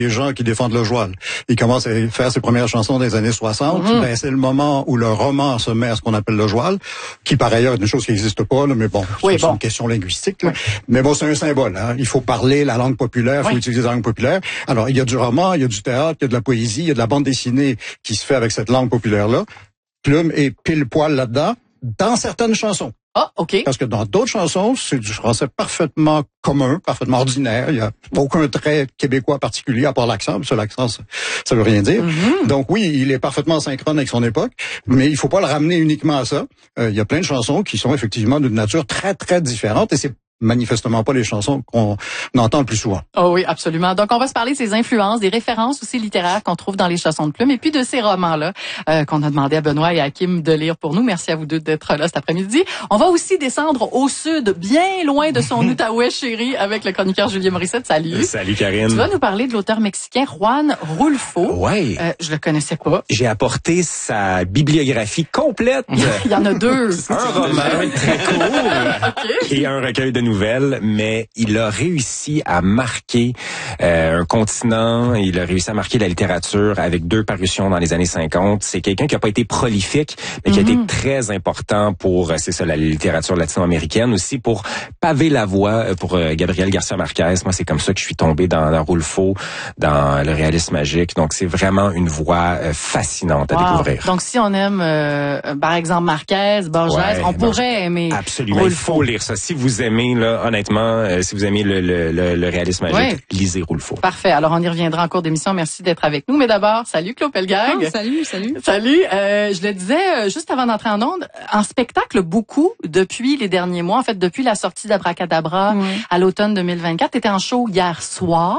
les gens qui défendent le joual. Il commence à faire ses premières chansons des années 60. Ben, c'est le moment où le roman se met à ce qu'on appelle le joual, qui par ailleurs est une chose qui n'existe pas, là, mais bon, c'est une question linguistique. Là. Mais bon, c'est un symbole. Hein. Il faut parler la langue populaire, il faut utiliser la langue populaire. Alors, il y a du roman, il y a du théâtre, il y a de la poésie, il y a de la bande dessinée qui se fait avec cette langue populaire-là. Plume est pile poil là-dedans, dans certaines chansons. Ah, OK. Parce que dans d'autres chansons, c'est du français parfaitement commun, parfaitement ordinaire. Il y a aucun trait québécois particulier à part l'accent. Puis ça, l'accent, ça veut rien dire. Donc oui, il est parfaitement synchrone avec son époque, mais il faut pas le ramener uniquement à ça. Il y a plein de chansons qui sont effectivement d'une nature très, très différente et c'est manifestement pas les chansons qu'on entend le plus souvent. Oh oui, absolument. Donc, on va se parler de ses influences, des références aussi littéraires qu'on trouve dans les chansons de Plume et puis de ces romans-là qu'on a demandé à Benoît et à Kim de lire pour nous. Merci à vous deux d'être là cet après-midi. On va aussi descendre au sud, bien loin de son Outaouais chéri, avec le chroniqueur Julien Morissette. Salut. Salut, Karine. Tu vas nous parler de l'auteur mexicain Juan Rulfo. Ouais. Je le connaissais pas. J'ai apporté sa bibliographie complète. Il y en a deux. Un roman très court Okay. et un recueil de nouvelles, mais il a réussi à marquer un continent, il a réussi à marquer la littérature avec 2 parutions dans les années 50. C'est quelqu'un qui a pas été prolifique, mais qui a été très important pour, c'est ça, la littérature latino-américaine, aussi pour paver la voie pour Gabriel Garcia Marquez. Moi, c'est comme ça que je suis tombé dans Rulfo, dans le réalisme magique. Donc, c'est vraiment une voie fascinante à découvrir. Donc, si on aime, par exemple, Marquez, Borges, on pourrait aimer Absolument, Rulfo. il faut lire ça. Si vous aimez, là, honnêtement, si vous aimez le réalisme magique, lisez Rulfo. Parfait. Alors, on y reviendra en cours d'émission. Merci d'être avec nous. Mais d'abord, salut Claude Pelgag. Oh, salut. Salut. Je le disais juste avant d'entrer en ondes, en spectacle beaucoup depuis les derniers mois. En fait, depuis la sortie d'Abracadabra à l'automne 2024. T'étais en show hier soir.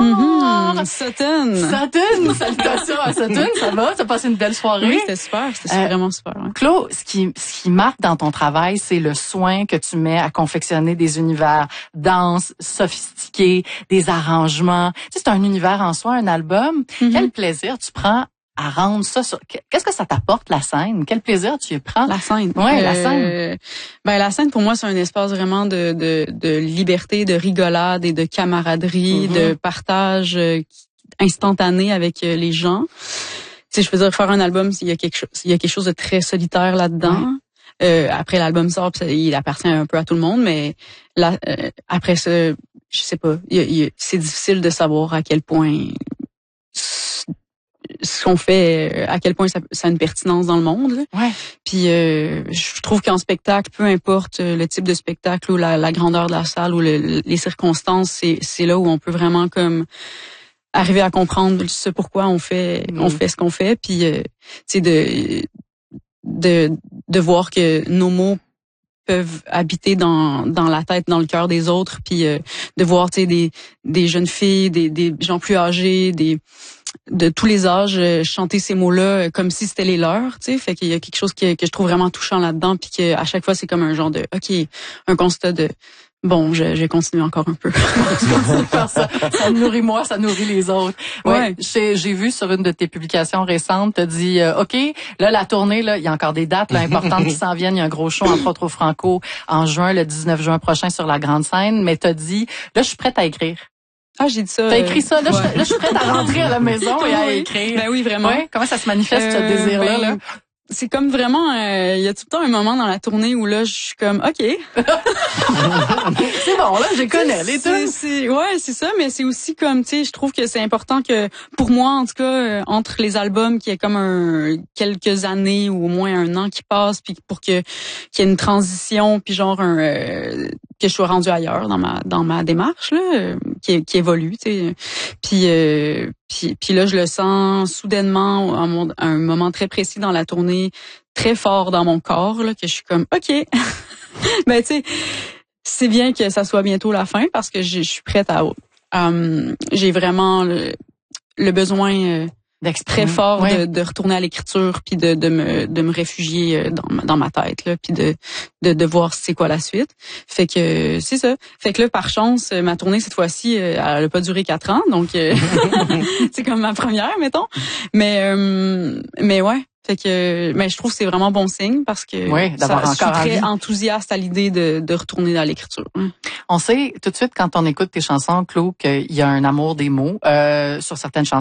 Sutton. Salutations à Sutton. Ça va? T'as passé une belle soirée? Oui, c'était super. C'était vraiment super. Ouais. Claude, ce qui marque dans ton travail, c'est le soin que tu mets à confectionner des univers denses, sophistiqués, des arrangements. Tu sais, c'est un univers en soi, un album. Quel plaisir tu prends à rendre ça sur... Qu'est-ce que ça t'apporte, la scène? Quel plaisir tu y prends? La scène. Oui, la scène. La scène, pour moi, c'est un espace vraiment de liberté, de rigolade et de camaraderie, de partage instantané avec les gens. Tu sais, je veux dire, faire un album, il y a quelque chose de très solitaire là-dedans. Après, l'album sort, il appartient un peu à tout le monde, mais là, après ça, je sais pas, c'est difficile de savoir à quel point ce qu'on fait, à quel point ça a une pertinence dans le monde. Là. Ouais. Puis je trouve qu'en spectacle, peu importe le type de spectacle ou la grandeur de la salle ou les circonstances, c'est là où on peut vraiment comme arriver à comprendre ce pourquoi on fait ce qu'on fait. Puis tu sais de voir que nos mots peuvent habiter dans la tête, dans le cœur des autres, puis de voir tu sais des jeunes filles, des gens plus âgés, de tous les âges chanter ces mots-là comme si c'était les leurs, tu sais, fait qu'il y a quelque chose que je trouve vraiment touchant là-dedans, puis que à chaque fois c'est comme un genre de un constat de bon, je vais continuer encore un peu. ça me nourrit moi, ça nourrit les autres. Ouais. J'ai vu sur une de tes publications récentes, t'as dit, OK, là, la tournée, là, il y a encore des dates là, importantes qui s'en viennent. Il y a un gros show, entre autres au Franco, en juin, le 19 juin prochain sur la grande scène. Mais t'as dit, là, je suis prête à écrire. Ah, j'ai dit ça. T'as écrit ça. Là, je suis prête à rentrer à la maison et à écrire. Ben oui, vraiment. Ouais. Comment ça se manifeste, ce désir-là, là? C'est comme vraiment, il y a tout le temps un moment dans la tournée où là, je suis comme, OK. C'est bon, là, je connais les tunes. Ouais, c'est ça, mais c'est aussi comme, tu sais, je trouve que c'est important que, pour moi, en tout cas, entre les albums, qu'il y ait comme quelques années ou au moins un an qui passe, puis pour qu'il y ait une transition, puis genre que je sois rendue ailleurs dans ma démarche, là, qui évolue, tu sais. Puis là, je le sens soudainement à un moment très précis dans la tournée, très fort dans mon corps, là, que je suis comme, OK. Ben, tu sais, c'est bien que ça soit bientôt la fin parce que je suis prête j'ai vraiment le besoin très fort de retourner à l'écriture puis de me réfugier dans ma tête là puis de voir c'est quoi la suite. Fait que c'est ça. Fait que là par chance ma tournée cette fois-ci elle a pas duré 4 ans donc c'est comme ma première mettons. Mais ouais, Fait que, mais je trouve que c'est vraiment bon signe parce que d'avoir je suis très enthousiaste à l'idée de retourner dans l'écriture. On sait tout de suite quand on écoute tes chansons, Claude, qu'il y a un amour des mots sur certaines chansons.